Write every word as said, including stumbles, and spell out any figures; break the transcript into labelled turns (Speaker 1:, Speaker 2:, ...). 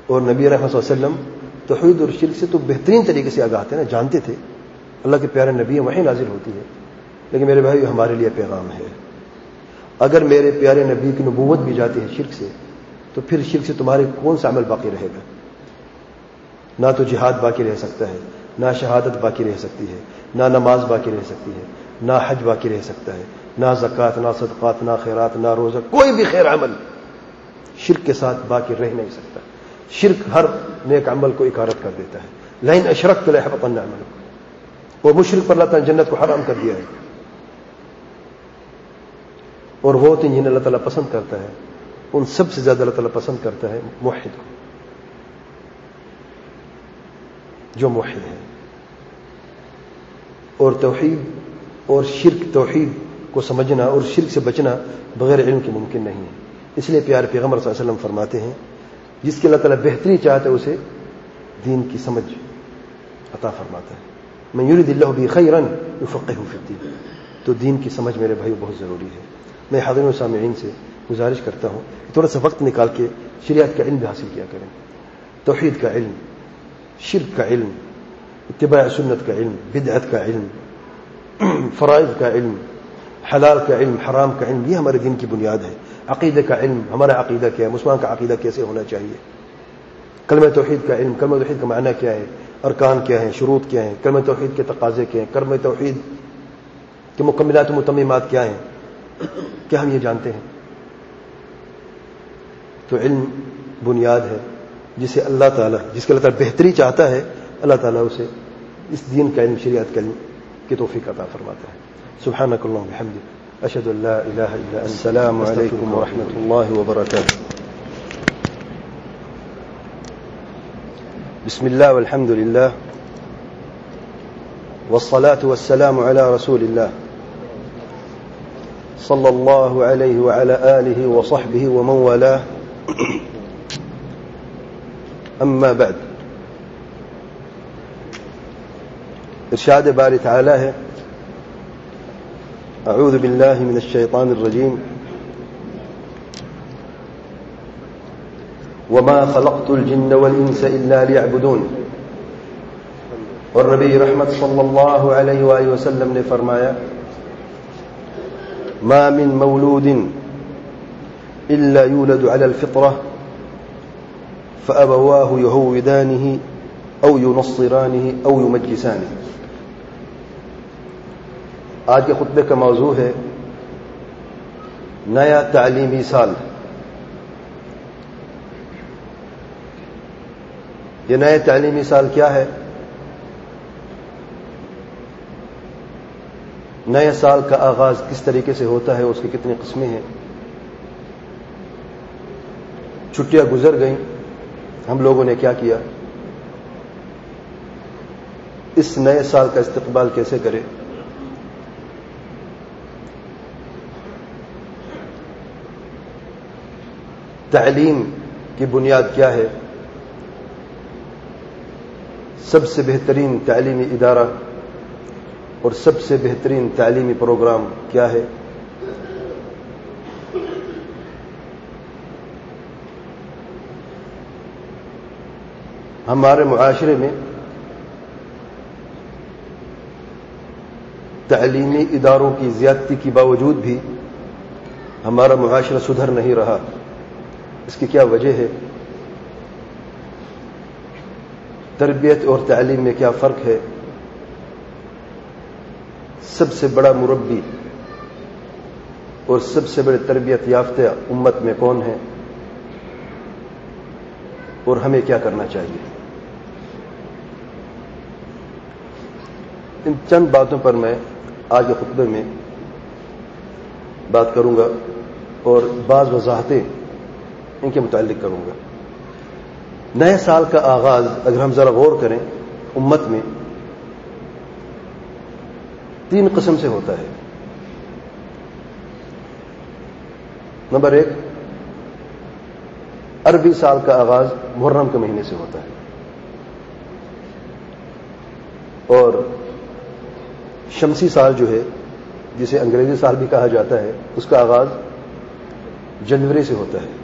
Speaker 1: اور نبی رحمت صلی اللہ علیہ وسلم توحید اور شرک سے تو بہترین طریقے سے آگاہ تھے نا، جانتے تھے اللہ کے پیارے نبی وحی نازل ہوتی ہے. لیکن میرے بھائی ہمارے لیے پیغام ہے، اگر میرے پیارے نبی کی نبوت بھی جاتی ہے شرک سے، تو پھر شرک سے تمہارے کون سا عمل باقی رہے گا؟ نہ تو جہاد باقی رہ سکتا ہے، نہ شہادت باقی رہ سکتی ہے، نہ نماز باقی رہ سکتی ہے، نہ حج باقی رہ سکتا ہے، نہ زکوٰۃ، نہ صدقات، نہ خیرات، نہ روزہ، کوئی بھی خیر عمل شرک کے ساتھ باقی رہ نہیں سکتا. شرک ہر نیک عمل کو اکارت کر دیتا ہے. لئن اشرکت لیحبطن عملک، اور مشرک پر اللہ تعالیٰ نے جنت کو حرام کر دیا ہے. اور وہ ہوتے ہیں جنہیں اللہ تعالیٰ پسند کرتا ہے، ان سب سے زیادہ اللہ تعالیٰ پسند کرتا ہے موحد کو، جو موحد ہے. اور توحید اور شرک، توحید کو سمجھنا اور شرک سے بچنا بغیر علم کے ممکن نہیں ہے. اس لیے پیارے پیغمبر صلی اللہ علیہ وسلم فرماتے ہیں جس کی اللہ تعالیٰ بہتری چاہتا ہے اسے دین کی سمجھ عطا فرماتا ہے. من یرید اللہ بہ خیرا یفقہہ فی الدین. تو دین کی سمجھ میرے بھائی بہت ضروری ہے. میں حاضرین و سامعین سے گزارش کرتا ہوں تھوڑا سا وقت نکال کے شریعت کا علم بھی حاصل کیا کریں. توحید کا علم، شرک کا علم، اتباع سنت کا علم، بدعت کا علم، فرائض کا علم، حلال کا علم، حرام کا علم، یہ ہمارے دین کی بنیاد ہے. عقیدہ کا علم، ہمارا عقیدہ کیا ہے، مسلمان کا عقیدہ کیسے ہونا چاہیے. کلمہ توحید کا علم، کلمہ توحید کا معنی کیا ہے، ارکان کیا ہیں، شروط کیا ہیں، کلمہ توحید کے تقاضے کیا ہیں، کلمہ توحید کے مکملات و متممات کیا ہیں، کیا ہم یہ جانتے ہیں؟ تو علم بنیاد ہے جسے اللہ تعالیٰ، جس کے اللہ تعالیٰ بہتری چاہتا ہے، اللہ تعالیٰ اسے اس دین کا علم، شریعت کا علم کی توفیق عطا فرماتا ہے. سبحانک اللہم وبحمدک، اشہد ان لا الہ الا انت، السلام علیکم ورحمۃ اللہ وبرکاتہ. بسم اللہ والحمد للہ والصلاة والسلام علی رسول اللہ صلی اللہ علیہ وعلی آلہ وصحبہ ومن والاہ. اما بعد، ارشاد باری تعالی ہے اعوذ باللہ من الشیطان الرجیم وما خلقت الجن والانس الا ليعبدون. اور نبی رحمت صلی اللہ علیہ وآلہ وسلم نے فرمایا ما من مولود الا يولد على الفطرة فأبواه يهودانه او ينصرانه او يمجسانه. آج کے خطبے کا موضوع ہے نیا تعلیمی سال. یہ نیا تعلیمی سال کیا ہے؟ نئے سال کا آغاز کس طریقے سے ہوتا ہے، اس کی کتنی قسمیں ہیں. چھٹیاں گزر گئیں، ہم لوگوں نے کیا کیا؟ اس نئے سال کا استقبال کیسے کرے؟ تعلیم کی بنیاد کیا ہے؟ سب سے بہترین تعلیمی ادارہ اور سب سے بہترین تعلیمی پروگرام کیا ہے؟ ہمارے معاشرے میں تعلیمی اداروں کی زیادتی کے باوجود بھی ہمارا معاشرہ سدھر نہیں رہا. اس کی کیا وجہ ہے؟ تربیت اور تعلیم میں کیا فرق ہے؟ سب سے بڑا مربی اور سب سے بڑے تربیت یافتہ امت میں کون ہے، اور ہمیں کیا کرنا چاہیے؟ ان چند باتوں پر میں آج کے خطبے میں بات کروں گا اور بعض وضاحتیں ان کے متعلق کروں گا. نئے سال کا آغاز اگر ہم ذرا غور کریں امت میں تین قسم سے ہوتا ہے. نمبر ایک، عربی سال کا آغاز محرم کے مہینے سے ہوتا ہے، اور شمسی سال جو ہے جسے انگریزی سال بھی کہا جاتا ہے، اس کا آغاز جنوری سے ہوتا ہے.